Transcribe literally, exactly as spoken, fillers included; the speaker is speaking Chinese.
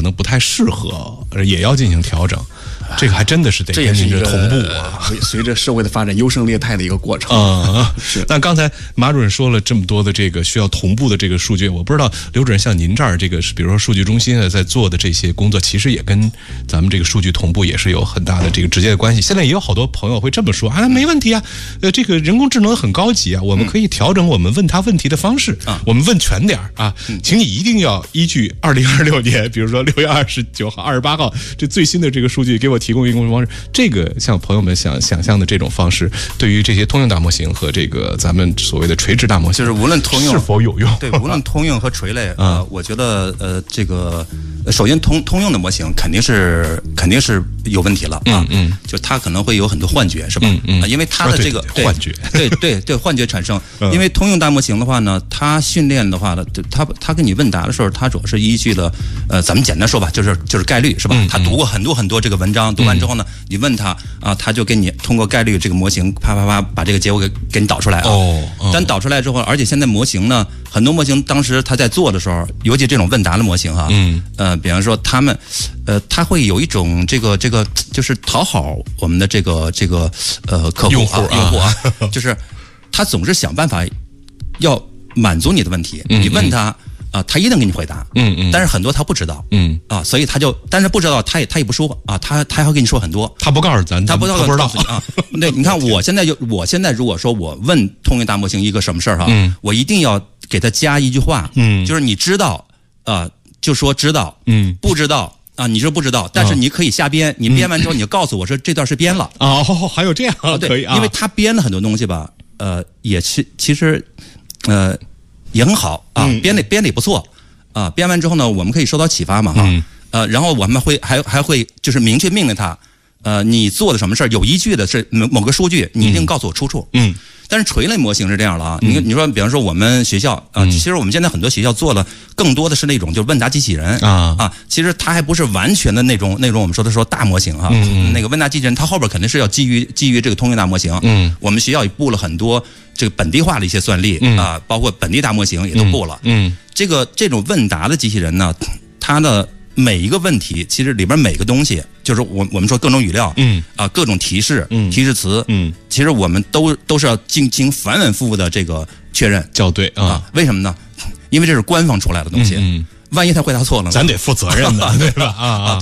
能不太适合，也要进行调整。这个还真的是得跟您这同步啊， 随着社会的发展优胜劣汰的一个过程啊。是。那刚才马主任说了这么多的这个需要同步的这个数据，我不知道刘主任像您这儿这个，比如说数据中心在做的这些工作，其实也跟咱们这个数据同步也是有很大的这个直接的关系。现在也有好多朋友会这么说啊，没问题啊，呃，这个人工智能很高级啊，我们可以调整我们问他问题的方式，嗯、我们问全点啊，请你一定要依据二零二六年，比如说六月二十九号、二十八号这最新的这个数据给我提供一个工作方式。这个像朋友们想想象的这种方式，对于这些通用大模型和这个咱们所谓的垂直大模型， 就是无论通用是否有用？ 对，无论通用和垂类，呃，我觉得呃，这个首先通通用的模型肯定是肯定是有问题了啊，嗯，嗯就它可能会有很多幻觉，是吧？嗯嗯，因为它的这个、 啊、对对幻觉， 对对对幻觉产生。因为通用大模型的话呢，它训练的话呢，它它跟你问答的时候，它主要是依据了呃，咱们简单说吧，就是就是概率，是吧？他读过很多很多这个文章，读完之后呢，你问他啊，他就给你通过概率这个模型，啪啪啪把这个结果给给你导出来啊。哦。但导出来之后，而且现在模型呢，很多模型当时他在做的时候，尤其这种问答的模型哈，嗯，呃，比方说他们，呃，他会有一种这个这个就是讨好我们的这个这个呃客户啊用户啊，就是他总是想办法要满足你的问题，你问他。啊，他一定给你回答，嗯嗯，但是很多他不知道，嗯啊，所以他就，但是不知道他也他也不说啊，他他还会跟你说很多， 他不告诉咱， 他不他不知道啊。对，你看我现在就，我现在如果说我问通用大模型一个什么事儿哈，嗯，我一定要给他加一句话，嗯，就是你知道啊，就说知道，嗯，不知道啊，你说不知道，但是你可以瞎编，你编完之后你就告诉我说这段是编了啊，还有这样可以啊， 因为他编了很多东西吧，呃，也其其实，呃。也很好啊，编的编的也不错啊。编完之后呢，我们可以受到启发嘛哈。嗯、呃，然后我们会还还会就是明确命令他，呃，你做的什么事儿有依据的是某某个数据，你一定告诉我出处。嗯。但是垂类模型是这样了啊，你你说，比方说我们学校啊，其实我们现在很多学校做的更多的是那种就是问答机器人啊啊，其实它还不是完全的那种那种我们说的说大模型啊，那个问答机器人它后边肯定是要基于基于这个通用大模型。嗯，我们学校也布了很多这个本地化的一些算力啊，包括本地大模型也都布了。嗯，这个这种问答的机器人呢，它的每一个问题，其实里边每个东西，就是我我们说各种语料，嗯啊，各种提示，嗯，提示词，嗯，其实我们都都是要进行反反复复的这个确认校对啊, 啊。 为什么呢？因为这是官方出来的东西，嗯，万一他回答错了呢， 咱得负责任的，对吧？啊啊。